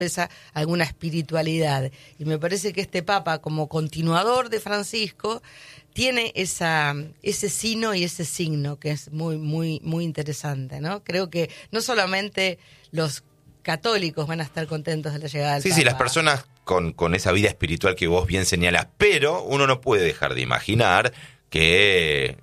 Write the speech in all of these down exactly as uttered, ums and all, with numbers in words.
esa alguna espiritualidad. Y me parece que este Papa, como continuador de Francisco, tiene esa ese sino y ese signo que es muy muy muy interesante, ¿no? Creo que no solamente los católicos van a estar contentos de la llegada del sí, Papa. Sí, sí, las personas con, con esa vida espiritual que vos bien señalás, pero uno no puede dejar de imaginar que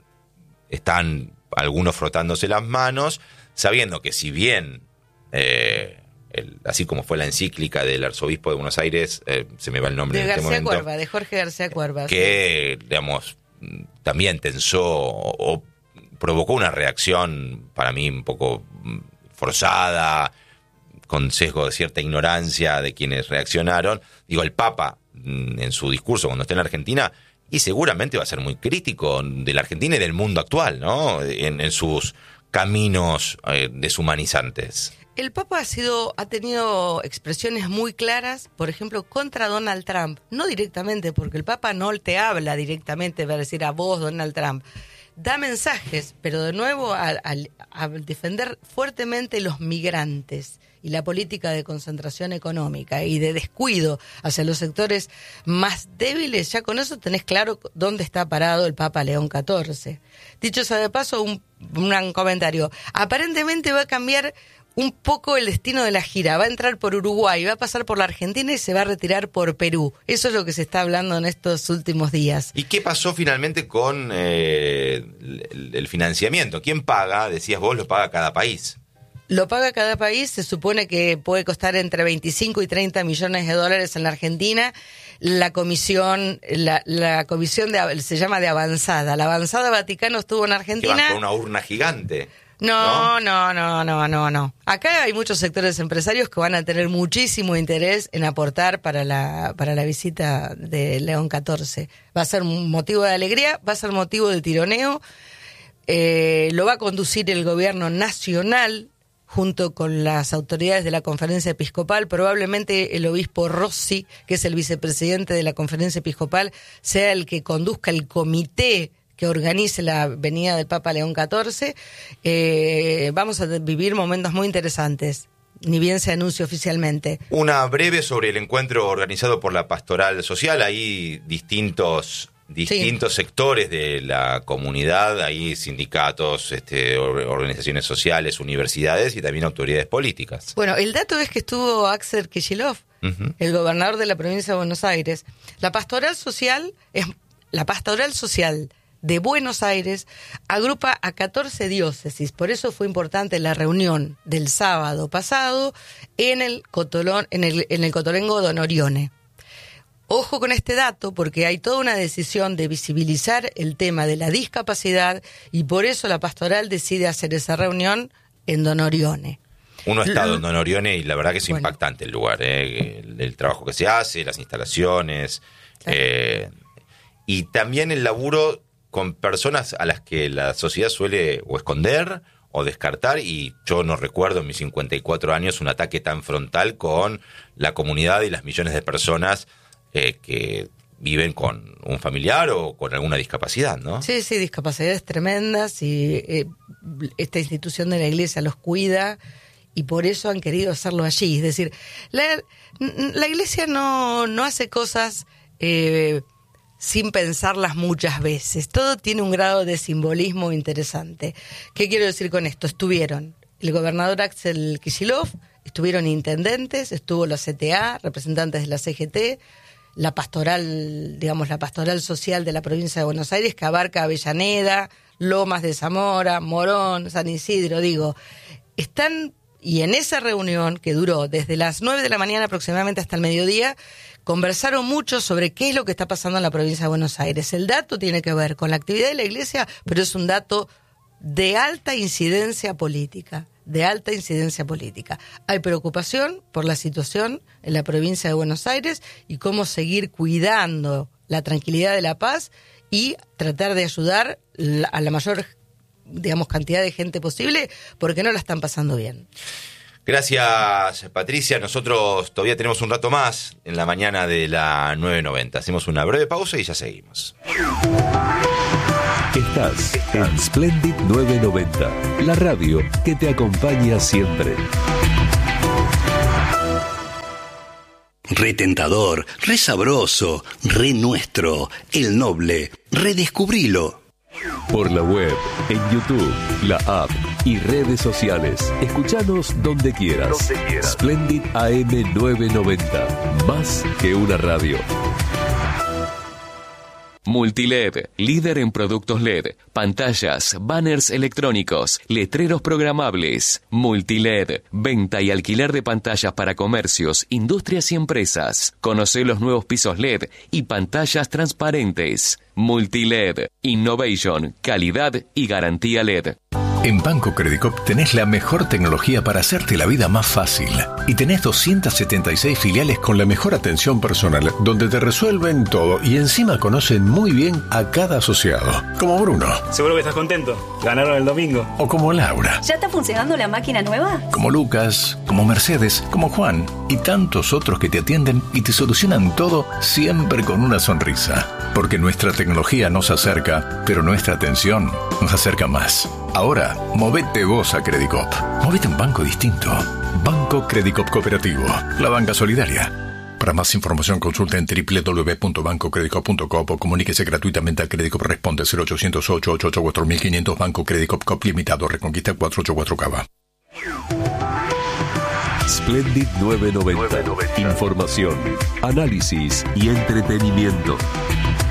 están algunos frotándose las manos, sabiendo que si bien, eh, el, así como fue la encíclica del arzobispo de Buenos Aires, eh, se me va el nombre de en García este momento, Cuerva, de Jorge García Cuerva, que, sí. digamos, también tensó o, o provocó una reacción para mí un poco forzada, con sesgo de cierta ignorancia de quienes reaccionaron. Digo, el Papa, en su discurso cuando esté en la Argentina, y seguramente va a ser muy crítico de la Argentina y del mundo actual, ¿no? En, en sus caminos eh, deshumanizantes. El Papa ha sido, ha tenido expresiones muy claras, por ejemplo, contra Donald Trump. No directamente, porque el Papa no te habla directamente para decir a vos, Donald Trump. Da mensajes, pero de nuevo al, al, al defender fuertemente los migrantes y la política de concentración económica y de descuido hacia los sectores más débiles, ya con eso tenés claro dónde está parado el Papa León catorce. Dicho sea de paso, un, un comentario. Aparentemente va a cambiar un poco el destino de la gira. Va a entrar por Uruguay, va a pasar por la Argentina y se va a retirar por Perú. Eso es lo que se está hablando en estos últimos días. ¿Y qué pasó finalmente con eh, el, el financiamiento? ¿Quién paga? Decías vos, lo paga cada país. Lo paga cada país, se supone que puede costar entre veinticinco y treinta millones de dólares en la Argentina. La comisión, la, la comisión de, se llama de avanzada. La avanzada Vaticano estuvo en Argentina. ¿Qué van, con una urna gigante? No, no, no, no, no, no. Acá hay muchos sectores empresarios que van a tener muchísimo interés en aportar para la para la visita de León catorce. Va a ser un motivo de alegría, va a ser motivo de tironeo. Eh, lo va a conducir el gobierno nacional junto con las autoridades de la Conferencia Episcopal. Probablemente el obispo Rossi, que es el vicepresidente de la Conferencia Episcopal, sea el que conduzca el comité que organice la venida del Papa León catorce. Eh, vamos a vivir momentos muy interesantes, ni bien se anuncie oficialmente. Una breve sobre el encuentro organizado por la Pastoral Social. Hay distintos... distintos sí. sectores de la comunidad, hay sindicatos, este, organizaciones sociales, universidades y también autoridades políticas. Bueno, el dato es que estuvo Axel Kicillof, uh-huh. el gobernador de la provincia de Buenos Aires. La pastoral social es la pastoral social de Buenos Aires agrupa a catorce diócesis, por eso fue importante la reunión del sábado pasado en el Cotolón, en el, en el Cotolengo Don Orione. Ojo con este dato porque hay toda una decisión de visibilizar el tema de la discapacidad y por eso la pastoral decide hacer esa reunión en Don Orione. Uno ha estado en Don Orione y la verdad que es bueno. impactante el lugar, ¿eh? el, el trabajo que se hace, las instalaciones, claro. eh, y también el laburo con personas a las que la sociedad suele o esconder o descartar, y yo no recuerdo en mis cincuenta y cuatro años un ataque tan frontal con la comunidad y las millones de personas Eh, que viven con un familiar o con alguna discapacidad, ¿no? Sí, sí, discapacidades tremendas y eh, esta institución de la Iglesia los cuida y por eso han querido hacerlo allí. Es decir, la, la Iglesia no, no hace cosas eh, sin pensarlas muchas veces. Todo tiene un grado de simbolismo interesante. ¿Qué quiero decir con esto? Estuvieron el gobernador Axel Kicillof, estuvieron intendentes, estuvo la C T A, representantes de la C G T, la pastoral, digamos, la pastoral social de la provincia de Buenos Aires, que abarca Avellaneda, Lomas de Zamora, Morón, San Isidro, digo, están, y en esa reunión, que duró desde las nueve de la mañana aproximadamente hasta el mediodía, conversaron mucho sobre qué es lo que está pasando en la provincia de Buenos Aires. El dato tiene que ver con la actividad de la Iglesia, pero es un dato de alta incidencia política. de alta incidencia política. Hay preocupación por la situación en la provincia de Buenos Aires y cómo seguir cuidando la tranquilidad de la paz y tratar de ayudar a la mayor, digamos, cantidad de gente posible, porque no la están pasando bien. Gracias, Patricia. Nosotros todavía tenemos un rato más en la mañana de la nueve noventa. Hacemos una breve pausa y ya seguimos. Estás en Splendid nueve noventa, la radio que te acompaña siempre. re tentador, re sabroso, re nuestro, el noble, redescubrilo. Por la web, en YouTube, la app y redes sociales. Escuchanos donde quieras. Donde quieras. Splendid A M novecientos noventa. Más que una radio. Multiled, líder en productos L E D, pantallas, banners electrónicos, letreros programables. Multiled, venta y alquiler de pantallas para comercios, industrias y empresas. Conoce los nuevos pisos L E D y pantallas transparentes. Multiled, innovation, calidad y garantía L E D. En Banco Credicop tenés la mejor tecnología para hacerte la vida más fácil. Y tenés doscientas setenta y seis filiales con la mejor atención personal, donde te resuelven todo y encima conocen muy bien a cada asociado. Como Bruno. Seguro que estás contento. Ganaron el domingo. O como Laura. ¿Ya está funcionando la máquina nueva? Como Lucas, como Mercedes, como Juan y tantos otros que te atienden y te solucionan todo siempre con una sonrisa. Porque nuestra tecnología nos acerca, pero nuestra atención nos acerca más. Ahora, movete vos a Credicop. Movete a un banco distinto. Banco Credicop Cooperativo. La banca solidaria. Para más información consulta en doble u doble u doble u punto banco credicop punto com o comuníquese gratuitamente a Credicop. Responde cero ochocientos ocho, ochocientos ochenta y cuatro mil quinientos. Banco Credicop Cop Limitado. Reconquista cuatrocientos ochenta y cuatro Cava. Splendid novecientos noventa. Información, análisis y entretenimiento.